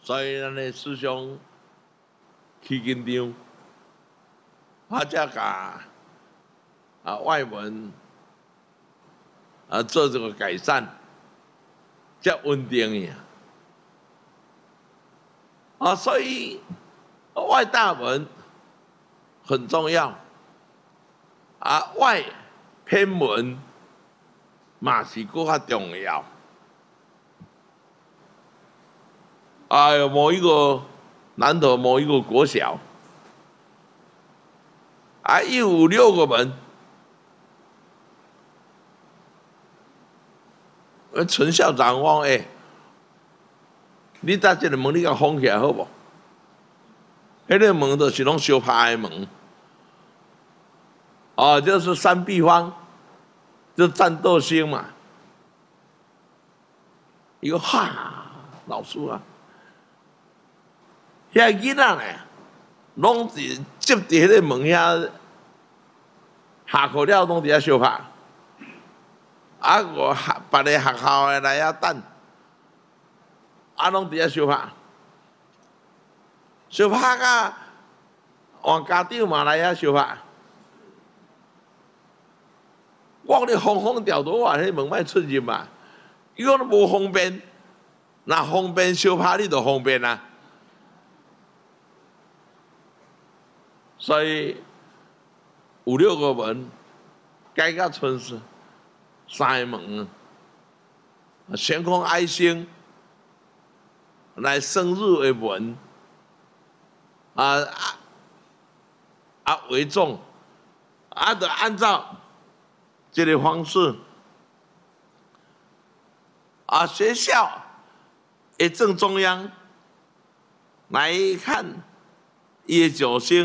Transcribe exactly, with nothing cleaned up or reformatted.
所以咱的师兄去紧张，我才甲啊外文啊做这个改善，才稳定呀。啊，所以外大文很重要，啊外篇文嘛是更加重要。哎呦，某一个南投某一个国小，啊，有六个门，呃，陈校长讲，哎、欸，你搭这个门，你甲封起来好不？迄个门都是拢相拍的门，哦，就是三壁方，就战斗星嘛。伊讲哈，老师啊，遐囡仔呢，拢是接伫迄个门遐，下课了拢伫遐相拍。啊，我别个学校的来遐等，啊，拢伫遐相拍，相拍甲换家长嘛来遐相拍。我讲你方方调头啊，迄门莫出入嘛。伊讲无方便，若方便相拍你就方便啊。所以有六个门，改到春是三个门，悬空爱心来生日的文，啊啊啊为重，啊得按照这个方式，啊学校的正中央来看，伊的九星。